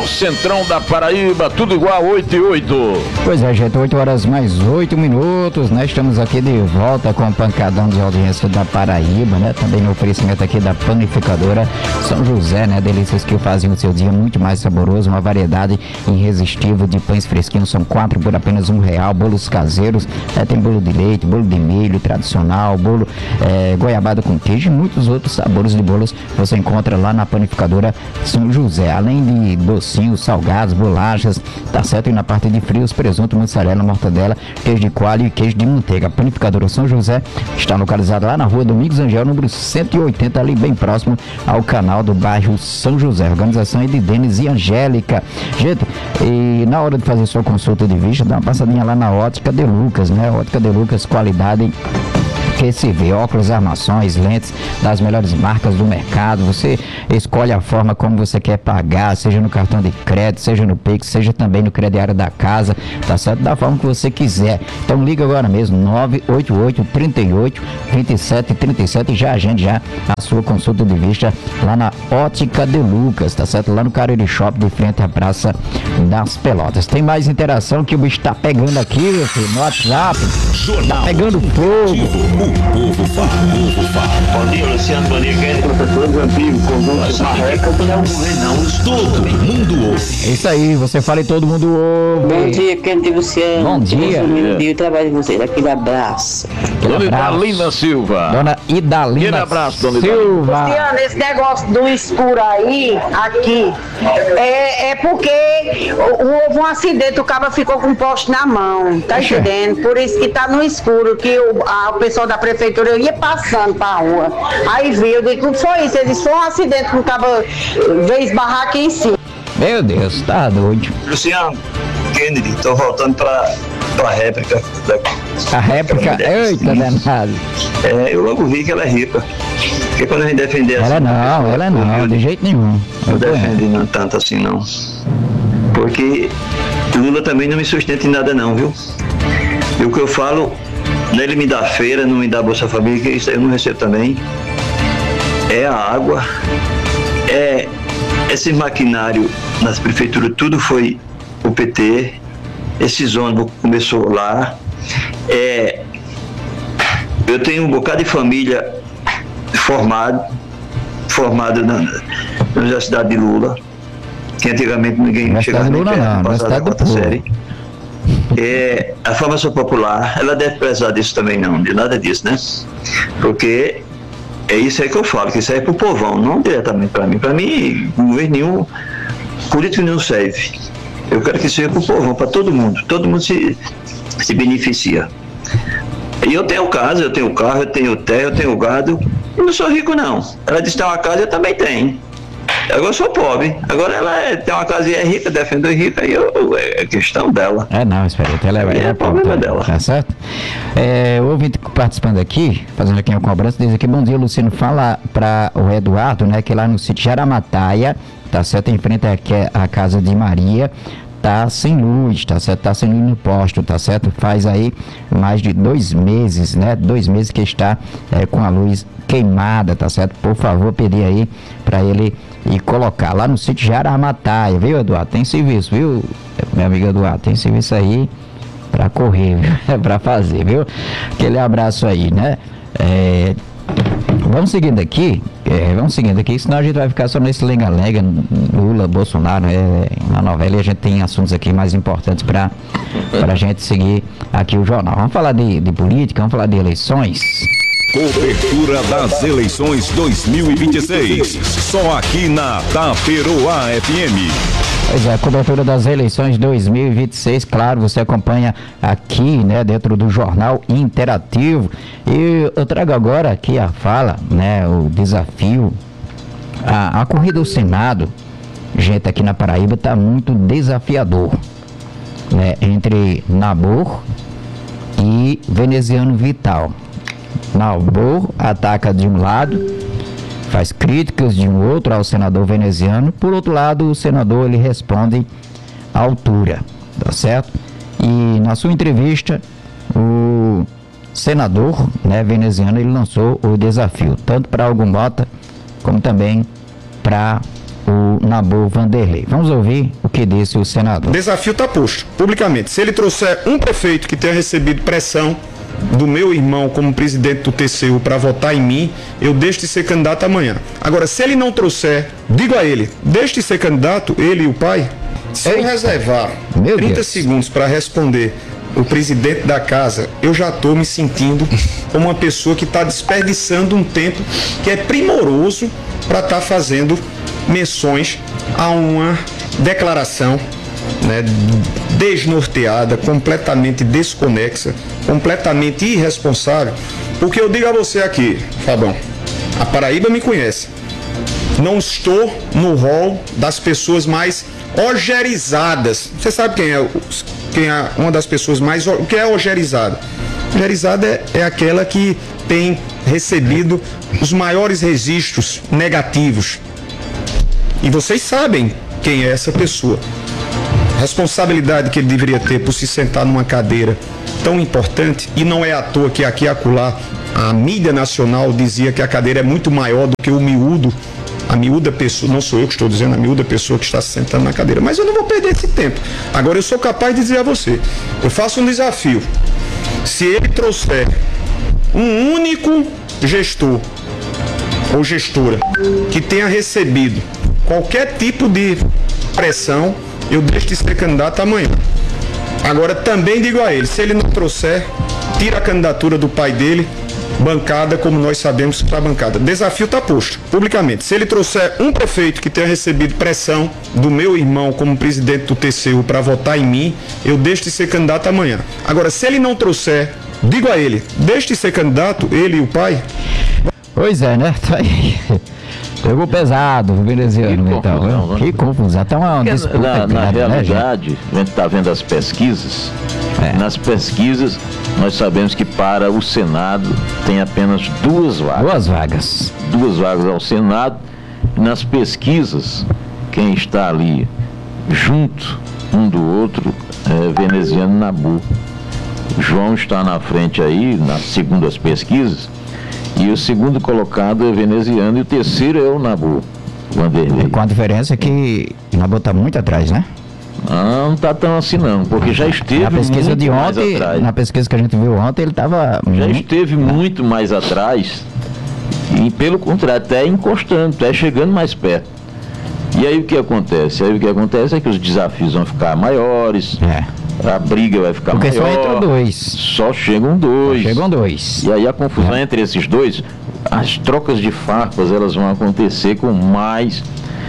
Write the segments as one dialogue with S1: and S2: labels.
S1: centrão da Paraíba, tudo igual, 8 e 8.
S2: Pois é, gente, 8 horas mais 8 minutos, né? Estamos aqui de volta com o pancadão de audiência da Paraíba, né? Também no oferecimento aqui da panificadora São José, né? Delícias que fazem o seu dia muito mais saboroso, uma variedade irresistível de pães fresquinhos, são 4 por apenas R$1, bolos caseiros, tem bolo de leite, bolo de milho tradicional, bolo goiabada com queijo e muitos outros sabores de bolos você encontra lá na panificadora São José, além de docinhos, salgados, bolachas, tá certo? E na parte de frios, presunto, mussarela, mortadela, queijo de coalho e queijo de manteiga. A panificadora São José está localizada lá na rua Domingos Angel, número 180, ali bem próximo ao canal do bairro São José. Organização é de Denis e Angélica. Gente, e na hora de fazer sua consulta de vista, dá uma passadinha lá na Ótica de Lucas, né? Ótica de Lucas, qualidade que se vê, óculos, armações, lentes das melhores marcas do mercado. Você escolhe a forma como você quer pagar, seja no cartão de crédito, seja no Pix, seja também no crediário da casa, tá certo? Da forma que você quiser. Então liga agora mesmo, 988-38-27-37 e já agende já a sua consulta de vista lá na Ótica de Lucas, tá certo? Lá no Cariri Shop, de frente à Praça das Pelotas. Tem mais interação que o bicho tá pegando aqui, meu filho, no WhatsApp. Tá pegando fogo.
S3: O povo fala.
S4: Bom dia, Luciano. Bom dia, quem é professor Zampiro, conjunto Marreca, não morrer não.
S3: Todo mundo ouve.
S2: Isso aí, você fala e todo mundo ouve.
S5: Bom dia, Kennedy Luciano.
S2: Bom dia.
S5: Bom dia, trabalho de vocês. Aquele abraço.
S1: Dona Idalina Silva.
S2: Dona Idalina
S1: Aquele abraço, Dona
S2: Silva.
S6: Luciano, esse negócio do escuro aí, aqui, é porque houve um acidente, o cara ficou com um poste na mão, tá entendendo? Por isso que tá no escuro, que o pessoal da prefeitura ia passando pra rua. Aí viu, eu digo, o que foi isso? Ele disse, foi um acidente que o cara veio esbarrar aqui em cima.
S2: Meu Deus, tá doido.
S4: Luciano, Kennedy, tô voltando pra réplica.
S2: A réplica, eita danado.
S4: Eu logo vi que ela é rica. Porque quando a gente defender assim...
S2: Ela não, de jeito nenhum.
S4: Não defende não, tanto assim não. Porque Lula também não me sustenta em nada não, viu? E o que eu falo, ele me dá feira, não me dá Bolsa Família, que isso aí eu não recebo também. É a água, esse maquinário nas prefeituras, tudo foi o PT, esses ônibus começou lá. Eu tenho um bocado de família formado na Universidade de Lula, que antigamente ninguém chegava nem perto, passava da quarta série. A formação popular, ela deve prezar disso também não, de nada disso, né? Porque é isso aí que eu falo, que isso aí é pro povão, não diretamente para mim, governo nenhum, político nenhum serve. Eu quero que isso seja pro povão, para todo mundo se beneficia. E eu tenho casa, eu tenho carro, eu tenho terra, eu tenho gado, eu não sou rico não. Ela diz que tem uma casa, eu também tenho. Agora eu sou pobre. Agora ela tem uma casa e é rica, defende rica, e é questão dela.
S2: Não, espera, ela é
S4: problema dela.
S2: Tá certo? O ouvinte participando aqui, fazendo aqui uma cobrança, diz aqui, bom dia, Luciano, fala para o Eduardo, né, que lá no sítio Jaramataia, tá certo, em frente à casa de Maria, tá sem luz, tá certo? Tá sem luz no posto, tá certo? Faz aí mais de 2 meses, né? 2 meses que está com a luz queimada, tá certo? Por favor, pedir aí para ele ir colocar lá no sítio Jaramataia, viu, Eduardo? Tem serviço, viu, meu amigo Eduardo? Tem serviço aí para correr, viu? Para fazer, viu? Aquele abraço aí, né? Vamos seguindo aqui, senão a gente vai ficar só nesse lenga-lenga, Lula, Bolsonaro, na novela, e a gente tem assuntos aqui mais importantes para a gente seguir aqui o jornal. Vamos falar de política, vamos falar de eleições.
S3: Cobertura das eleições 2026, só aqui na Taperoá FM.
S2: Pois é, a cobertura das eleições 2026, claro, você acompanha aqui, né, dentro do Jornal Interativo. E eu trago agora aqui a fala, né, o desafio, a corrida ao Senado, gente, aqui na Paraíba está muito desafiador, né, entre Nabor e Veneziano Vital. Nabor ataca de um lado, faz críticas de um outro ao senador veneziano, por outro lado o senador ele responde à altura, tá certo? E na sua entrevista o senador, né, veneziano, ele lançou o desafio, tanto para Hugo Mota como também para o Nabu Vanderlei. Vamos ouvir o que disse o senador.
S7: O desafio está posto, publicamente. Se ele trouxer um prefeito que tenha recebido pressão do meu irmão como presidente do TCU para votar em mim, eu deixo de ser candidato amanhã. Agora, se ele não trouxer, digo a ele, deixe de ser candidato, ele e o pai. Se eu reservar 30 segundos para responder o presidente da casa, eu já estou me sentindo como uma pessoa que está desperdiçando um tempo que é primoroso para estar fazendo menções a uma declaração, né, desnorteada, completamente desconexa, completamente irresponsável. Porque eu digo a você aqui, Fabão, a Paraíba me conhece. Não estou no rol das pessoas mais ojerizadas. Você sabe quem é uma das pessoas mais... O que é ojerizada? Ojerizada é aquela que tem recebido os maiores registros negativos. E vocês sabem quem é essa pessoa. A responsabilidade que ele deveria ter por se sentar numa cadeira tão importante, e não é à toa que aqui e acolá a mídia nacional dizia que a cadeira é muito maior do que o miúdo, a miúda pessoa, não sou eu que estou dizendo, a miúda pessoa que está se sentando na cadeira, mas eu não vou perder esse tempo. Agora eu sou capaz de dizer a você, eu faço um desafio, se ele trouxer um único gestor ou gestora que tenha recebido qualquer tipo de pressão, eu deixo de ser candidato amanhã. Agora também digo a ele, se ele não trouxer, tira a candidatura do pai dele, bancada, como nós sabemos que está bancada. Desafio está posto, publicamente. Se ele trouxer um prefeito que tenha recebido pressão do meu irmão como presidente do TCU para votar em mim, eu deixo de ser candidato amanhã. Agora, se ele não trouxer, digo a ele, deixe de ser candidato, ele e o pai.
S2: Pois é, né? Pegou pesado, veneziano, então. Que confusão. Tá uma disputa
S1: na
S2: grande,
S1: realidade, a gente está vendo as pesquisas. Nas pesquisas, nós sabemos que para o Senado tem apenas 2 vagas.
S2: 2 vagas.
S1: 2 vagas ao Senado. E nas pesquisas, quem está ali junto um do outro é veneziano Nabu. João está na frente aí, segundo as pesquisas. E o segundo colocado é veneziano e o terceiro é o Nabu Vanderlei.
S2: Com a diferença que o Nabu está muito atrás, né?
S1: Não está tão assim não, porque já esteve
S2: na pesquisa
S1: muito
S2: de
S1: mais
S2: ontem,
S1: atrás.
S2: na pesquisa que a gente viu ontem, ele estava...
S1: Já esteve muito mais atrás e, pelo contrário, até encostando, até chegando mais perto. E aí o que acontece? Aí o que acontece é que os desafios vão ficar maiores, a briga vai ficar
S2: porque
S1: maior.
S2: Porque só entram 2.
S1: Só chegam 2.
S2: Só chegam 2.
S1: E aí a confusão entre esses dois, as trocas de farpas, elas vão acontecer com mais,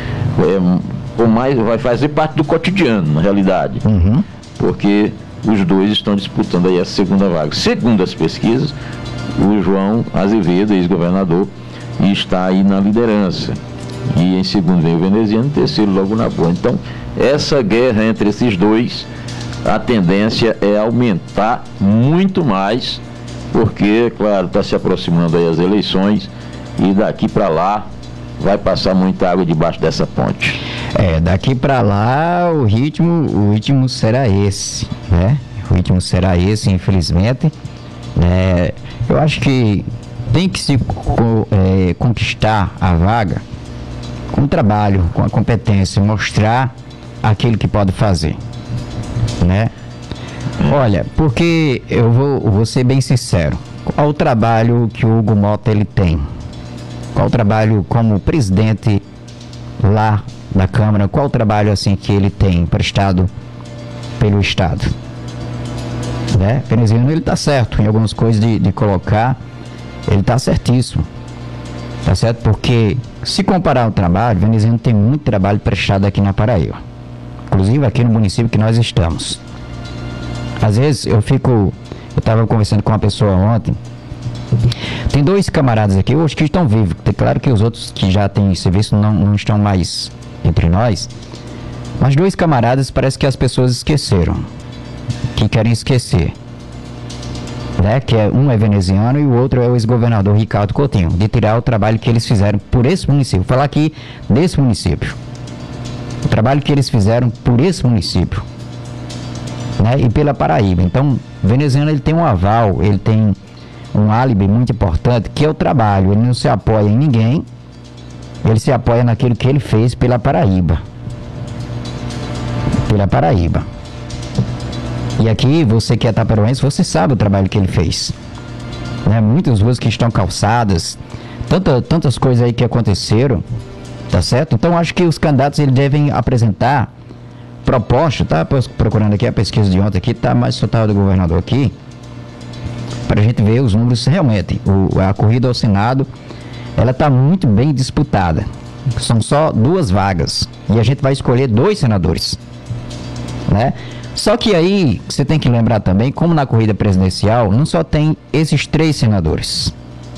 S1: vai fazer parte do cotidiano, na realidade. Porque os dois estão disputando aí a segunda vaga. Segundo as pesquisas, o João Azevedo, ex-governador, está aí na liderança. E em segundo vem o veneziano, em terceiro logo o Nabu. Então, essa guerra entre esses dois, a tendência é aumentar muito mais, porque, claro, está se aproximando aí as eleições e daqui para lá vai passar muita água debaixo dessa ponte.
S2: Daqui para lá o ritmo será esse, né? O ritmo será esse, infelizmente. Eu acho que tem que se conquistar a vaga com o trabalho, com a competência, mostrar aquilo que pode fazer, né? Olha, porque eu vou ser bem sincero, qual o trabalho que o Hugo Mota ele tem? Qual o trabalho como presidente lá da Câmara, qual o trabalho assim que ele tem prestado pelo Estado? Né? Veneziano, ele está certo em algumas coisas de colocar, ele está certíssimo. Tá certo? Porque se comparar o trabalho, Veneziano tem muito trabalho prestado aqui na Paraíba. Inclusive aqui no município que nós estamos. Às vezes eu estava conversando com uma pessoa ontem. Tem 2 camaradas aqui hoje que estão vivos. É claro que os outros que já têm serviço não estão mais entre nós. Mas 2 camaradas parece que as pessoas esqueceram. Que querem esquecer. Né? Que um é veneziano e o outro é o ex-governador Ricardo Coutinho, de tirar o trabalho que eles fizeram por esse município. Vou falar aqui desse município. O trabalho que eles fizeram por esse município, né? E pela Paraíba. Então, o veneziano ele tem um aval, ele tem um álibi muito importante, que é o trabalho. Ele não se apoia em ninguém, ele se apoia naquilo que ele fez pela Paraíba. E aqui, você que é taperoense, você sabe o trabalho que ele fez. Né? Muitas ruas que estão calçadas, tantas coisas aí que aconteceram, tá certo? Então, acho que os candidatos eles devem apresentar proposta, tá? Procurando aqui a pesquisa de ontem aqui, tá mais total do governador aqui, para a gente ver os números realmente. A corrida ao Senado, ela tá muito bem disputada. São só 2 vagas e a gente vai escolher 2 senadores, né? Só que aí você tem que lembrar também, como na corrida presidencial, não só tem esses 3 senadores.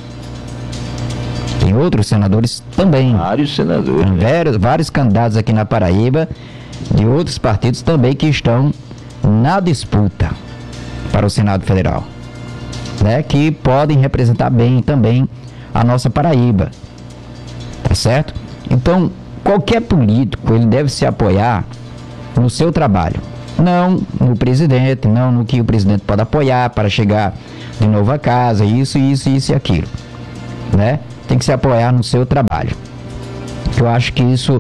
S2: Tem outros senadores também.
S1: Vários senadores.
S2: Vários candidatos aqui na Paraíba, de outros partidos também que estão na disputa para o Senado Federal, né? Que podem representar bem também a nossa Paraíba. Tá certo? Então, qualquer político, ele deve se apoiar no seu trabalho. Não no presidente, não no que o presidente pode apoiar para chegar de novo a casa, isso e aquilo, né? Tem que se apoiar no seu trabalho. Eu acho que isso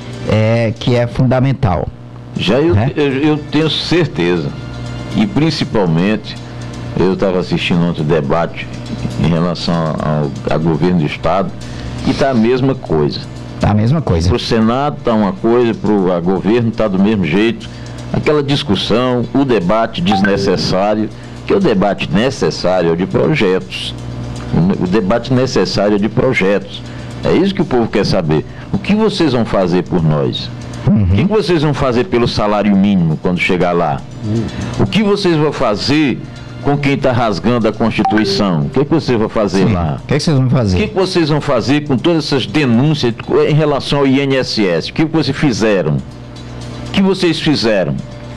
S2: é fundamental.
S1: Eu tenho certeza, e principalmente, eu estava assistindo ontem o debate em relação ao governo do estado, e está a mesma coisa.
S2: Está a mesma coisa.
S1: Para o Senado está uma coisa, para o governo está do mesmo jeito. Aquela discussão, o debate desnecessário, que o debate necessário é de projetos. O debate necessário é de projetos. É isso que o povo quer saber. O que vocês vão fazer por nós? O que vocês vão fazer pelo salário mínimo quando chegar lá? O que vocês vão fazer com quem está rasgando a Constituição? O que vocês vão fazer lá?
S2: O que vocês vão fazer?
S1: O que vocês vão fazer com todas essas denúncias em relação ao INSS? O que vocês fizeram? O que vocês fizeram?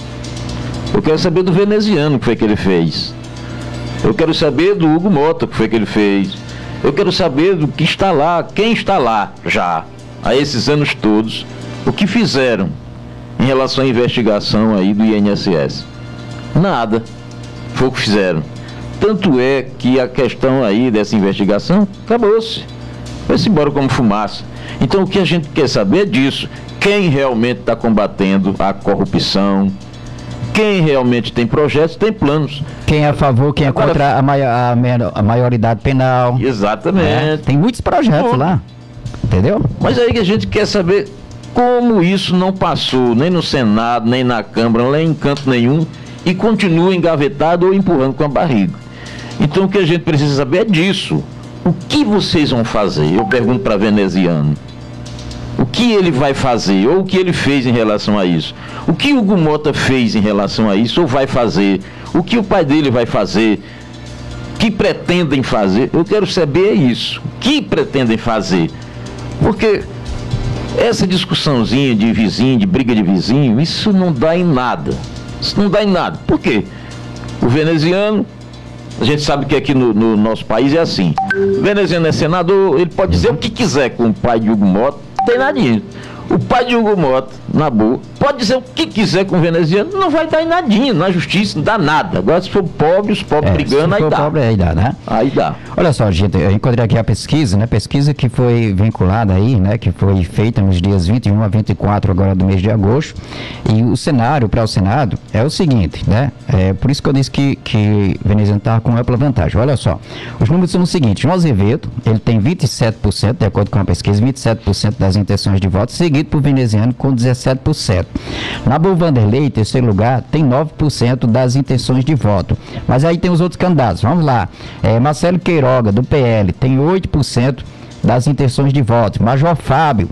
S1: Eu quero saber do veneziano o que foi que ele fez. Eu quero saber do Hugo Mota o que foi que ele fez. Eu quero saber do que está lá, quem está lá já, há esses anos todos, o que fizeram em relação à investigação aí do INSS. Nada. Foi o que fizeram. Tanto é que a questão aí dessa investigação acabou-se. Foi-se embora como fumaça. Então o que a gente quer saber é disso. Quem realmente está combatendo a corrupção, quem realmente tem projetos, tem planos.
S2: Quem é a favor, quem é contra a maioridade penal.
S1: Exatamente.
S2: Tem muitos projetos lá, entendeu?
S1: Mas aí que a gente quer saber como isso não passou, nem no Senado, nem na Câmara, nem em canto nenhum, e continua engavetado ou empurrando com a barriga. Então o que a gente precisa saber é disso. O que vocês vão fazer? Eu pergunto para veneziano. O que ele vai fazer, ou o que ele fez em relação a isso? O que o Hugo Mota fez em relação a isso, ou vai fazer? O que o pai dele vai fazer? O que pretendem fazer? Eu quero saber isso. O que pretendem fazer? Porque essa discussãozinha de vizinho, de briga de vizinho, isso não dá em nada. Isso não dá em nada. Por quê? O veneziano, a gente sabe que aqui no nosso país é assim. O veneziano é senador, ele pode dizer o que quiser com o pai de Hugo Mota. Não tem nadinha. O pai de Hugo Mota, na boa, pode dizer o que quiser com o veneziano, não vai dar em nadinha, na justiça, não dá nada. Agora, se for pobre, os pobres brigando, aí dá.
S2: Pobre, aí dá, né?
S1: Aí dá.
S2: Olha só, gente, eu encontrei aqui a pesquisa, né? Pesquisa que foi vinculada aí, né? Que foi feita nos dias 21 a 24 agora do mês de agosto. E o cenário para o Senado é o seguinte, né? É por isso que eu disse que veneziano estava com ampla vantagem. Olha só, os números são os seguintes. João Azevedo, ele tem 27%, de acordo com a pesquisa, 27% das intenções de voto, seguido por veneziano com 17%. Nabu Vanderlei, em terceiro lugar, tem 9% das intenções de voto. Mas aí tem os outros candidatos. Vamos lá. Marcelo Queiroga, do PL, tem 8% das intenções de voto. Major Fábio,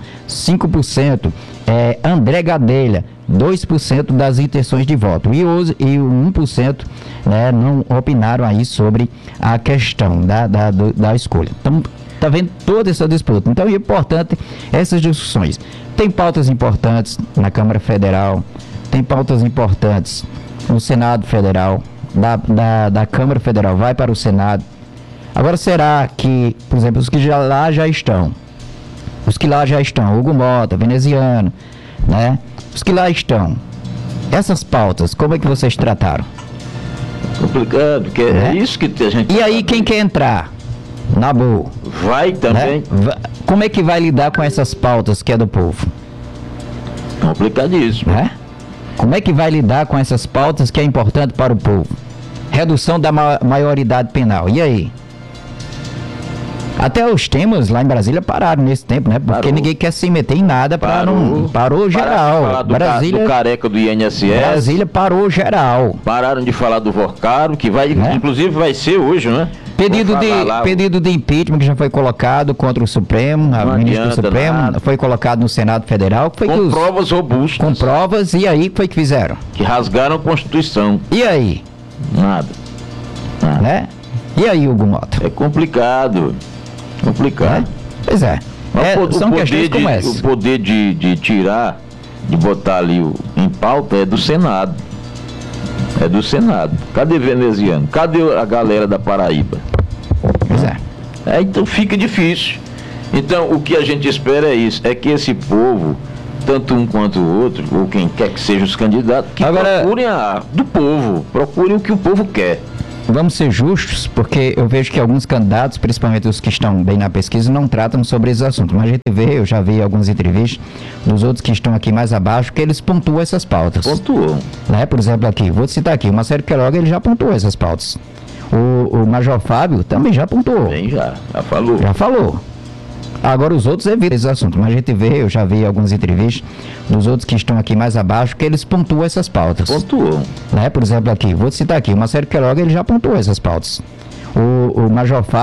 S2: 5%. André Gadelha, 2% das intenções de voto. E o 1%, né, não opinaram aí sobre a questão da escolha. Então, está vendo toda essa disputa. Então é importante essas discussões. Tem pautas importantes na Câmara Federal, tem pautas importantes no Senado Federal, da Câmara Federal vai para o Senado. Agora, será que, por exemplo, os que já estão, Hugo Mota, veneziano, né? Os que lá estão, essas pautas, como é que vocês trataram?
S1: Complicado, porque é isso que a gente...
S2: E aí, quem quer entrar? Na boa.
S1: Vai também.
S2: Né? Como é que vai lidar com essas pautas que é do povo?
S1: Complicadíssimo.
S2: Né? Como é que vai lidar com essas pautas que é importante para o povo? Redução da maioridade penal. E aí? Até os temas lá em Brasília pararam nesse tempo, né? Porque ninguém quer se meter em nada para não. Parou geral.
S1: Brasília, do careca do INSS.
S2: Brasília parou geral.
S1: Pararam de falar do Vorcaro, que vai, inclusive vai ser hoje, né?
S2: Pedido de impeachment que já foi colocado contra o Supremo, a ministra do Supremo, nada. Foi colocado no Senado Federal. Que foi
S1: com provas robustas.
S2: Com provas, e aí que foi que fizeram?
S1: Que rasgaram a Constituição.
S2: E aí?
S1: Nada.
S2: Né? E aí, Hugo Mota?
S1: É complicado. Complicado.
S2: Pois é. São questões como essa.
S1: O poder de tirar, de botar ali em pauta é do Senado. É do Senado. Cadê veneziano? Cadê a galera da Paraíba?
S2: Pois é.
S1: Então fica difícil. Então o que a gente espera é isso, é que esse povo, tanto um quanto o outro, ou quem quer que seja os candidatos, que procurem do povo, procurem o que o povo quer.
S2: Vamos ser justos, porque eu vejo que alguns candidatos, principalmente os que estão bem na pesquisa, não tratam sobre esses assuntos. Mas a gente vê, eu já vi algumas entrevistas dos outros que estão aqui mais abaixo, que eles pontuam essas pautas.
S1: Pontuam.
S2: Né? Por exemplo, aqui, vou citar aqui, o Marcelo Queiroga, ele já pontuou essas pautas. O Major Fábio também já pontuou.
S1: Bem, já falou.
S2: Já falou. Agora os outros evitam esse assunto, mas a gente vê, eu já vi algumas entrevistas dos outros que estão aqui mais abaixo, que eles pontuam essas pautas.
S1: Pontuam.
S2: Né? Por exemplo, aqui, vou citar aqui, o Marcelo Queiroga, ele já pontuou essas pautas. O Major Fábio